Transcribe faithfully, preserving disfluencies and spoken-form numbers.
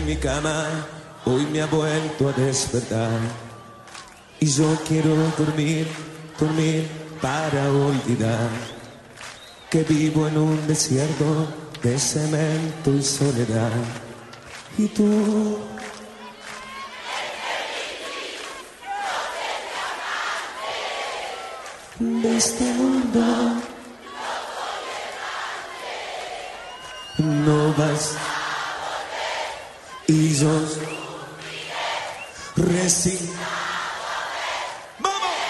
Mi cama hoy me ha vuelto a despertar y yo quiero dormir, dormir para olvidar que vivo en un desierto de cemento y soledad. Y tú de este mundo no vas y yo resignado